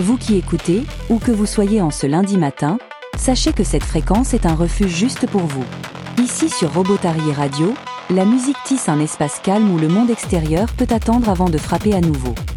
Vous qui écoutez, où que vous soyez en ce lundi matin, sachez que cette fréquence est un refuge juste pour vous. Ici sur Robotari Radio, la musique tisse un espace calme où le monde extérieur peut attendre avant de frapper à nouveau.